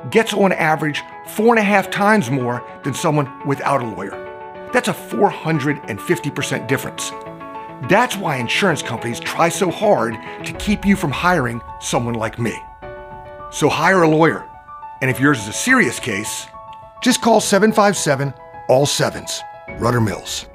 gets on average 4.5 times more than someone without a lawyer. That's a 450% difference. That's why insurance companies try so hard to keep you from hiring someone like me. So hire a lawyer. And if yours is a serious case, just call 757-ALL-7s, Rudder Mills.